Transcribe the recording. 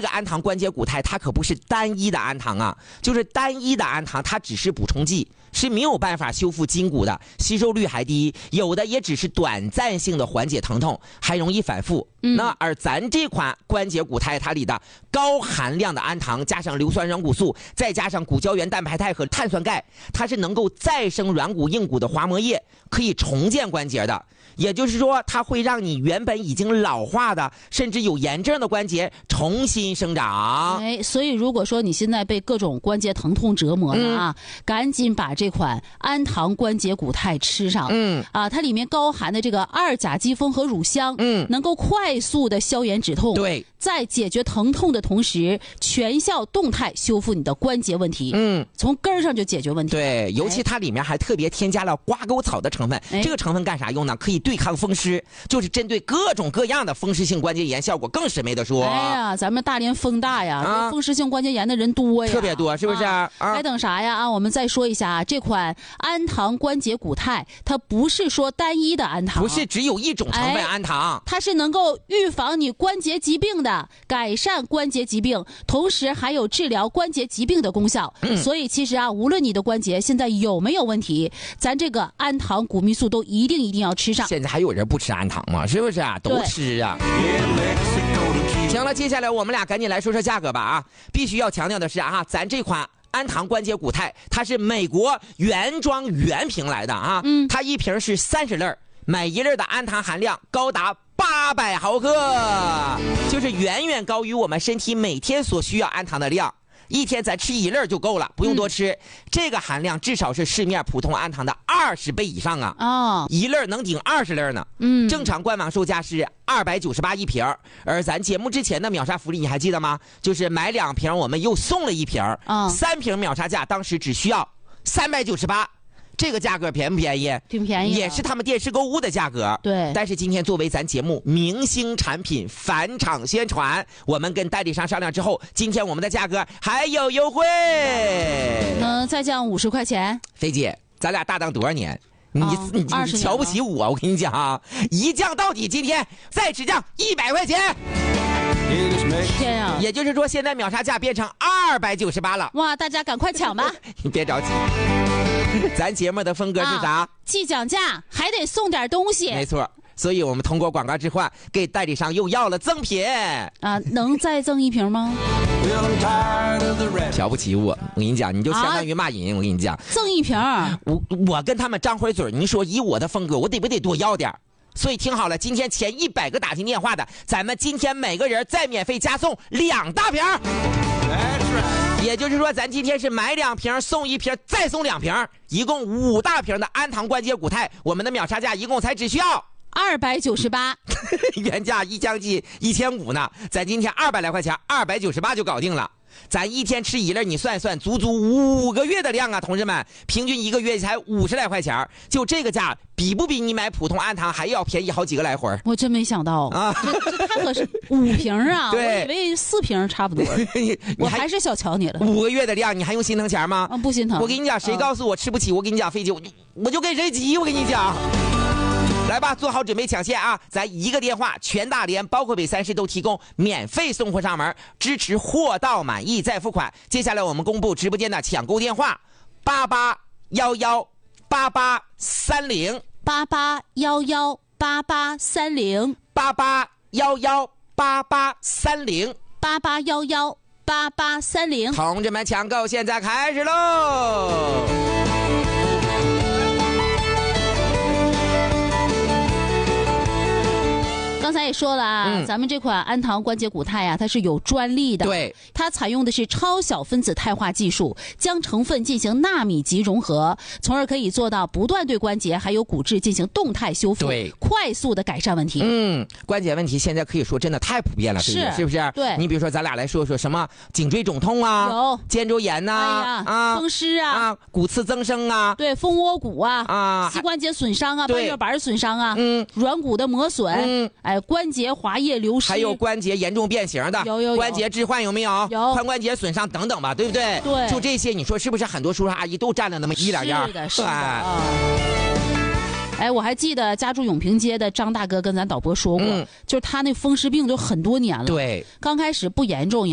个氨糖关节骨肽它可不是单一的氨糖啊，就是单一的氨糖它只是补充剂，是没有办法修复筋骨的，吸收率还低，有的也只是短暂性的缓解疼痛，还容易反复。那而咱这款关节骨肽它里的高含量的氨糖加上硫酸软骨素，再加上骨胶原蛋白肽和碳酸钙，它是能够再生软骨硬骨的滑膜液，可以重建关节的。也就是说，它会让你原本已经老化的甚至有炎症的关节重新生长。 所以如果说你现在被各种关节疼痛折磨了啊，赶紧把这款氨糖关节骨肽吃上。它里面高含的这个2甲基酚和乳香，能够快速的消炎止痛， 对， 在解决疼痛的同时，全效动态修复你的关节问题。从根儿上就解决问题。 对，尤其它里面还特别添加了瓜沟草的成分。这个成分干啥用呢？可以对抗风湿，就是针对各种各样的风湿性关节炎，效果更是没得说。 哎呀，咱们大连风大呀，风湿性关节炎的人多呀， 特别多，是不是？ 还等啥呀？我们再说一下这款氨糖关节骨肽，它不是说单一的氨糖， 不是只有一种成分氨糖， 它是能够预防你关节疾病的，改善关节疾病，同时还有治疗关节疾病的功效。所以其实无论你的关节现在有没有问题，咱这个氨糖骨密素都一定要吃上。 现在还有人不吃氨糖吗？是不是啊？都吃啊。行了，接下来我们俩赶紧来说说价格吧必须要强调的是咱这款氨糖关节骨肽它是美国原装原瓶来的它一瓶是30粒，每一粒的氨糖含量高达800毫克，就是远远高于我们身体每天所需要氨糖的量。一天咱吃1粒就够了，不用多吃。这个含量至少是市面普通氨糖的20倍以上1粒能顶20粒呢。正常官网售价是298一瓶，而咱节目之前的秒杀福利你还记得吗？就是买2瓶我们又送了1瓶，3瓶秒杀价当时只需要398。这个价格便不便宜？ 挺便宜， 也是他们电视购物的价格。 对， 但是今天作为咱节目明星产品返场宣传，我们跟代理商商量之后，今天我们的价格还有优惠， 能再降50块钱。 飞姐，咱俩搭档多少年？你瞧不起我？我跟你讲一降到底，今天再只降100块钱。 天啊！ 也就是说，现在秒杀价变成298了。 哇，大家赶快抢吧！ 你别着急，咱节目的风格是啥？ 既讲价还得送点东西。 没错，所以我们通过广告置换，给代理商又要了赠品能再赠1瓶吗？ 瞧不起我跟你讲，你就相当于骂人。我跟你讲， 赠1瓶， 我跟他们张回嘴，你说以我的风格，我得不得多要点？所以听好了，今天前100个打进电话的，咱们今天每个人再免费加送2大瓶。也就是说，咱今天是买2瓶送1瓶，再送2瓶，一共5大瓶的氨糖关节骨肽，我们的秒杀价一共才只需要 298， 原价将近1500呢，咱今天200来块钱，298就搞定了。咱一天吃1粒，你算算，足足5个月的量同志们，平均1个月才50来块钱，就这个价，比不比你买普通氨糖还要便宜好几个来回？ 我真没想到这太合适，5瓶对， 我以为4瓶差不多。我还是小瞧你了 ，5个月的量，你还用心疼钱吗？ 不心疼。 我跟你讲，谁告诉我吃不起？我跟你讲，飞机我就跟谁急。我跟你讲。来吧，做好准备抢线咱一个电话，全大连包括北3市都提供免费送货上门，支持货到满意再付款。接下来我们公布直播间的抢购电话：88118830 88118830 88118830 88118830。 同志们，抢购现在开始喽！ 刚才也说了咱们这款氨糖关节骨肽它是有专利的。 对， 它采用的是超小分子肽化技术，将成分进行纳米级融合，从而可以做到不断对关节还有骨质进行动态修复， 对， 快速的改善问题。 关节问题现在可以说真的太普遍了，是不是？ 对， 你比如说咱俩来说说什么颈椎肿痛有肩周炎风湿骨刺增生对，蜂窝骨膝关节损伤半月板损伤软骨的磨损关节滑液流失， 还有关节严重变形的， 有关节置换有没有？ 有髋关节损伤等等吧，对不对？ 对， 就这些，你说是不是很多叔叔阿姨都占了那么1、2样？ 是的。我还记得家住永平街的张大哥跟咱导播说过，就是他那风湿病都很多年了， 对， 刚开始不严重。